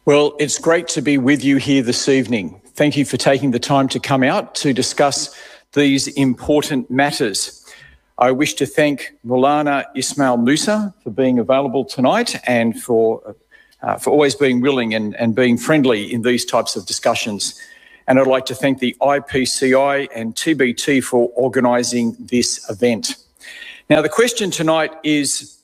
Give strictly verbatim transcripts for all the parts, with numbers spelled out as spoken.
Well, it's great to be with you here this evening. Thank you for taking the time to come out to discuss these important matters. I wish to thank Maulana Ismail Musa for being available tonight and for uh, for always being willing and, and being friendly in these types of discussions. And I'd like to thank the I P C I and T B T for organising this event. Now, the question tonight is,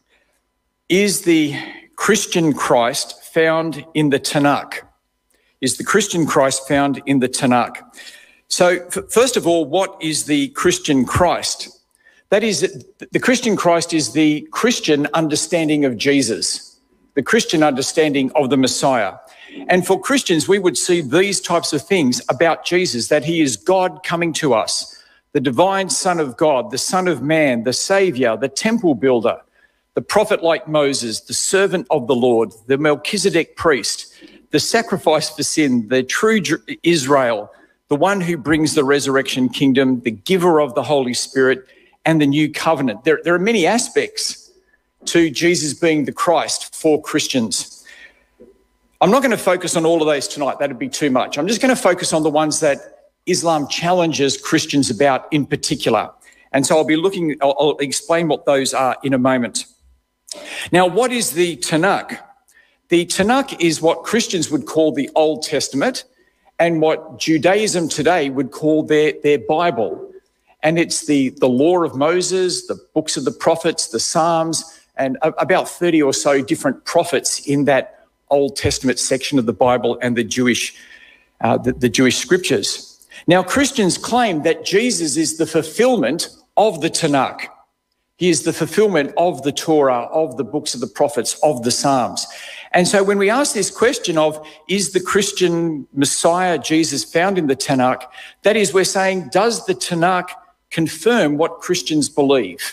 is the Christian Christ found in the Tanakh? Is the Christian Christ found in the Tanakh? So, f- first of all, what is the Christian Christ? That is, the Christian Christ is the Christian understanding of Jesus, the Christian understanding of the Messiah. And for Christians, we would see these types of things about Jesus, that he is God coming to us, the divine Son of God, the Son of Man, the Saviour, the temple builder, the prophet like Moses, the servant of the Lord, the Melchizedek priest, the sacrifice for sin, the true Israel, the one who brings the resurrection kingdom, the giver of the Holy Spirit, and the new covenant. There, there are many aspects to Jesus being the Christ for Christians. I'm not going to focus on all of those tonight. That'd be too much. I'm just going to focus on the ones that Islam challenges Christians about in particular. And so I'll be looking, I'll, I'll explain what those are in a moment. Now, what is the Tanakh? The Tanakh is what Christians would call the Old Testament and what Judaism today would call their, their Bible. And it's the, the law of Moses, the books of the prophets, the Psalms, and a, about thirty or so different prophets in that Old Testament section of the Bible and the Jewish, uh, the, the Jewish scriptures. Now, Christians claim that Jesus is the fulfillment of the Tanakh. He is the fulfillment of the Torah, of the books of the prophets, of the Psalms. And so when we ask this question of, is the Christian Messiah, Jesus, found in the Tanakh, that is, we're saying, does the Tanakh confirm what Christians believe?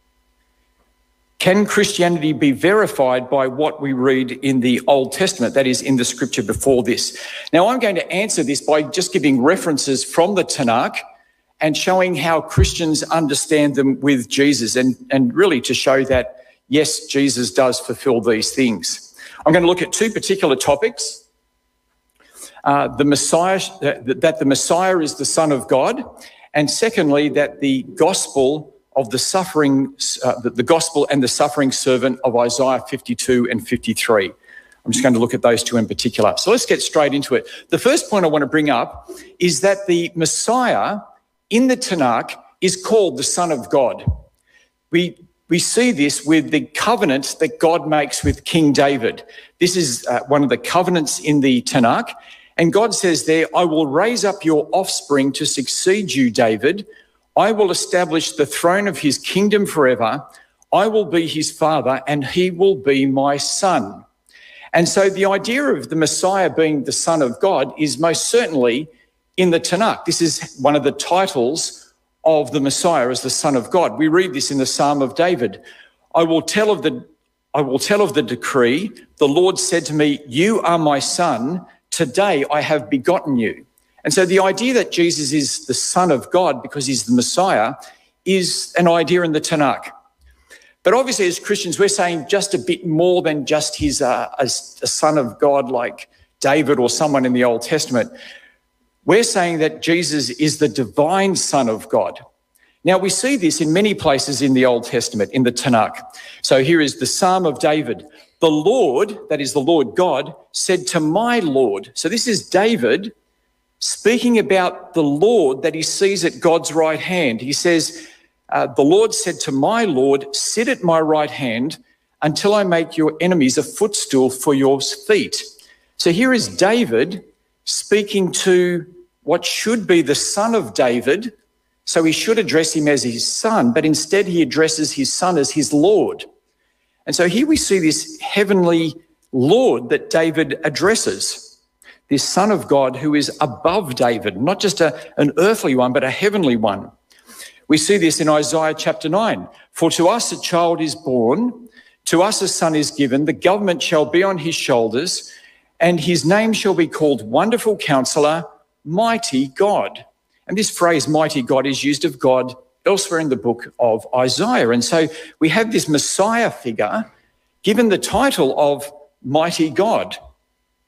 Can Christianity be verified by what we read in the Old Testament, that is, in the scripture before this? Now, I'm going to answer this by just giving references from the Tanakh and showing how Christians understand them with Jesus, and, and really to show that, yes, Jesus does fulfill these things. I'm going to look at two particular topics. Uh, the Messiah, that the Messiah is the Son of God, and secondly, that the gospel of the suffering, uh, the, the gospel and the suffering servant of Isaiah fifty-two and fifty-three. I'm just going to look at those two in particular. So let's get straight into it. The first point I want to bring up is that the Messiah in the Tanakh is called the Son of God. We we see this with the covenant that God makes with King David. This is uh, one of the covenants in the Tanakh. And God says there, I will raise up your offspring to succeed you, David. I will establish the throne of his kingdom forever. I will be his father and he will be my son. And so the idea of the Messiah being the Son of God is most certainly in the Tanakh. This is one of the titles of the Messiah as the Son of God. We read this in the Psalm of David. I will tell of the, I will tell of the decree. The Lord said to me, you are my son. Today I have begotten you. And so the idea that Jesus is the Son of God because he's the Messiah is an idea in the Tanakh. But obviously as Christians, we're saying just a bit more than just he's a, a, a son of God like David or someone in the Old Testament. We're saying that Jesus is the divine Son of God. Now, we see this in many places in the Old Testament, in the Tanakh. So here is the Psalm of David. The Lord, that is the Lord God, said to my Lord. So this is David speaking about the Lord that he sees at God's right hand. He says, uh, the Lord said to my Lord, sit at my right hand until I make your enemies a footstool for your feet. So here is David speaking to what should be the son of David, so he should address him as his son, but instead he addresses his son as his Lord. And so here we see this heavenly Lord that David addresses, this Son of God who is above David, not just a, an earthly one, but a heavenly one. We see this in Isaiah chapter nine. For to us a child is born, to us a son is given, the government shall be on his shoulders, and his name shall be called Wonderful Counselor, Mighty God. And this phrase, Mighty God, is used of God elsewhere in the book of Isaiah. And so we have this Messiah figure given the title of Mighty God.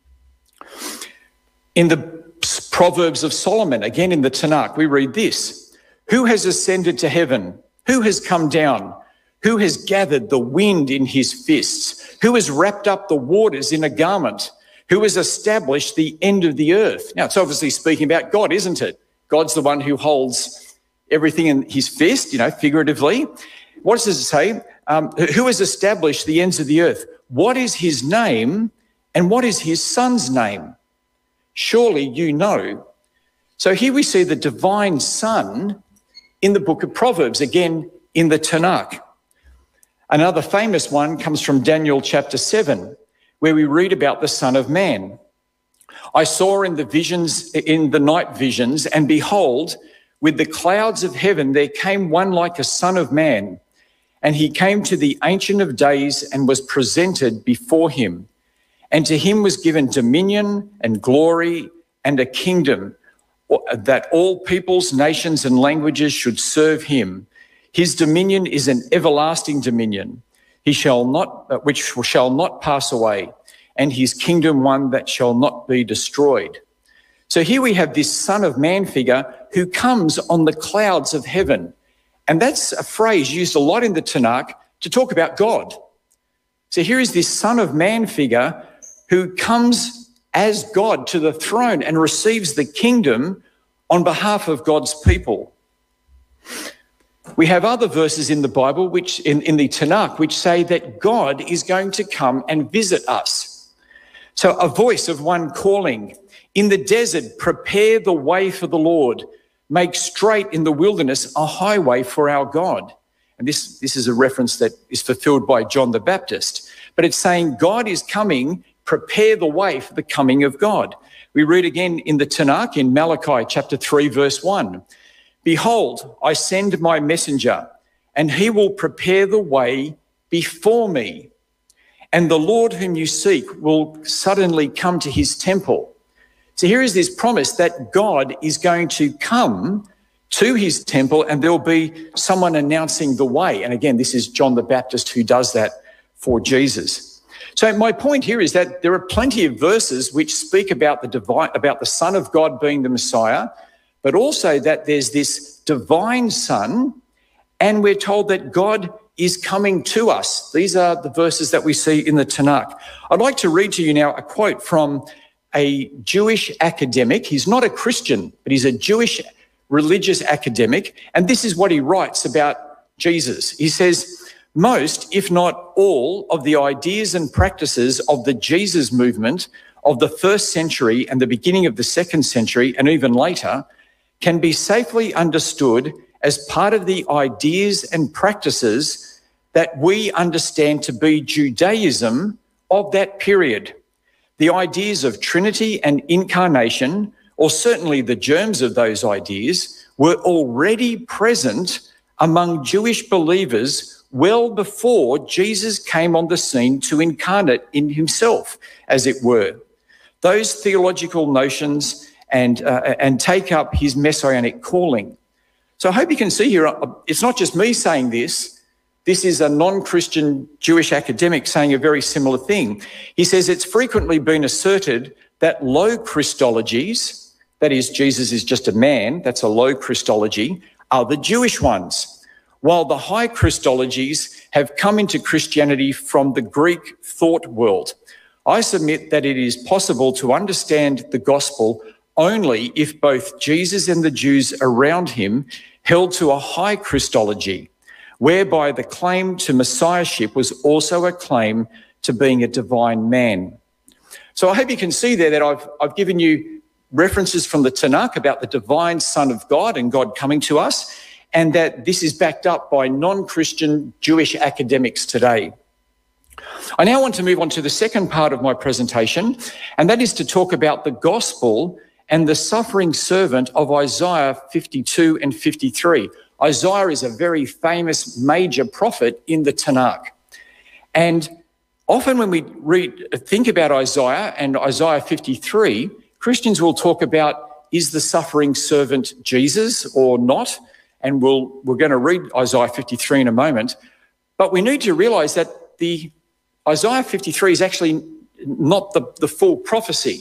In the Proverbs of Solomon, again in the Tanakh, we read this: who has ascended to heaven? Who has come down? Who has gathered the wind in his fists? Who has wrapped up the waters in a garment? Who has established the end of the earth? Now, it's obviously speaking about God, isn't it? God's the one who holds everything in his fist, you know, figuratively. What does it say? Um, who has established the ends of the earth? What is his name and what is his son's name? Surely you know. So here we see the divine Son in the book of Proverbs, again in the Tanakh. Another famous one comes from Daniel chapter seven, where we read about the Son of Man. I saw in the visions, in the night visions, and behold, with the clouds of heaven there came one like a son of man, and he came to the Ancient of Days and was presented before him. And to him was given dominion and glory and a kingdom, that all peoples, nations, and languages should serve him. His dominion is an everlasting dominion, he shall not, which shall not pass away, and his kingdom one that shall not be destroyed. So here we have this Son of Man figure who comes on the clouds of heaven. And that's a phrase used a lot in the Tanakh to talk about God. So here is this Son of Man figure who comes as God to the throne and receives the kingdom on behalf of God's people. We have other verses in the Bible, which in, in the Tanakh, which say that God is going to come and visit us. So a voice of one calling, in the desert, prepare the way for the Lord, make straight in the wilderness a highway for our God. And this, this is a reference that is fulfilled by John the Baptist. But it's saying God is coming, prepare the way for the coming of God. We read again in the Tanakh in Malachi chapter three, verse one. Behold, I send my messenger, and he will prepare the way before me. And the Lord whom you seek will suddenly come to his temple. So here is this promise that God is going to come to his temple and there'll be someone announcing the way. And again, this is John the Baptist who does that for Jesus. So my point here is that there are plenty of verses which speak about the divine, about the Son of God being the Messiah, but also that there's this divine Son, and we're told that God is coming to us. These are the verses that we see in the Tanakh. I'd like to read to you now a quote from a Jewish academic. He's not a Christian, but he's a Jewish religious academic, and this is what he writes about Jesus. He says, most, if not all, of the ideas and practices of the Jesus movement of the first century and the beginning of the second century and even later can be safely understood as part of the ideas and practices that we understand to be Judaism of that period. The ideas of Trinity and incarnation, or certainly the germs of those ideas, were already present among Jewish believers well before Jesus came on the scene to incarnate in himself, as it were. Those theological notions and, uh, and take up his messianic calling. So I hope you can see here, it's not just me saying this. This is a non-Christian Jewish academic saying a very similar thing. He says it's frequently been asserted that low Christologies, that is, Jesus is just a man, that's a low Christology, are the Jewish ones, while the high Christologies have come into Christianity from the Greek thought world. I submit that it is possible to understand the gospel only if both Jesus and the Jews around him held to a high Christology, whereby the claim to messiahship was also a claim to being a divine man. So I hope you can see there that I've, I've given you references from the Tanakh about the divine Son of God and God coming to us, and that this is backed up by non-Christian Jewish academics today. I now want to move on to the second part of my presentation, and that is to talk about the gospel and the suffering servant of Isaiah fifty-two and fifty-three. Isaiah is a very famous major prophet in the Tanakh. And often when we read, think about Isaiah and Isaiah fifty-three, Christians will talk about, is the suffering servant Jesus or not? And we'll, we're going to read Isaiah fifty-three in a moment. But we need to realise that the Isaiah fifty-three is actually not the, the full prophecy.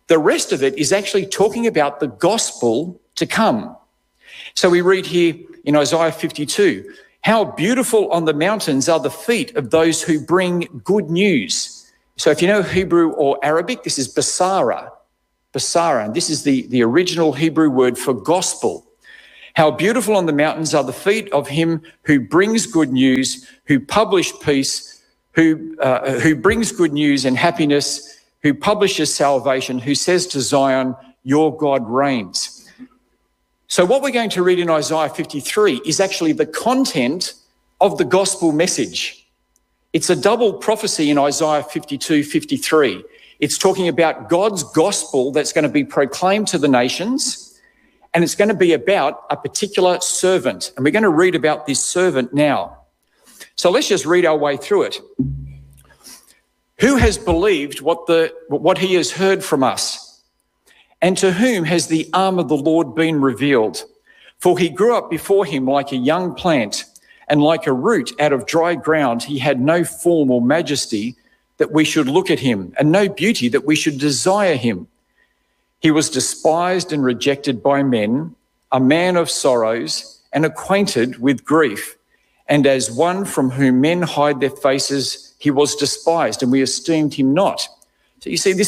The rest of it is actually talking about the gospel to come. So we read here in Isaiah fifty-two, how beautiful on the mountains are the feet of those who bring good news. So if you know Hebrew or Arabic, this is basara, basara, and this is the, the original Hebrew word for gospel. How beautiful on the mountains are the feet of him who brings good news, who publish peace, who, uh, who brings good news and happiness, who publishes salvation, who says to Zion, your God reigns. So what we're going to read in Isaiah fifty-three is actually the content of the gospel message. It's a double prophecy in Isaiah fifty-two, fifty-three. It's talking about God's gospel that's going to be proclaimed to the nations, and it's going to be about a particular servant. And we're going to read about this servant now. So let's just read our way through it. Who has believed what, the, what he has heard from us? And to whom has the arm of the Lord been revealed? For he grew up before him like a young plant, and like a root out of dry ground. He had no form or majesty that we should look at him, and no beauty that we should desire him. He was despised and rejected by men, a man of sorrows and acquainted with grief. And as one from whom men hide their faces, he was despised, and we esteemed him not. So you see, this